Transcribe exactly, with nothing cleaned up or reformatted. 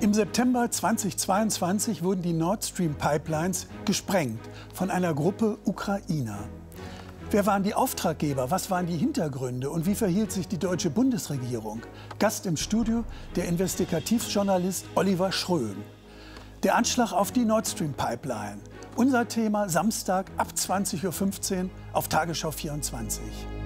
Im September zweitausendzweiundzwanzig wurden die Nord Stream Pipelines gesprengt von einer Gruppe Ukrainer. Wer waren die Auftraggeber, was waren die Hintergründe und wie verhielt sich die deutsche Bundesregierung? Gast im Studio der Investigativjournalist Oliver Schröm. Der Anschlag auf die Nord Stream Pipeline. Unser Thema Samstag ab zwanzig Uhr fünfzehn auf Tagesschau vierundzwanzig.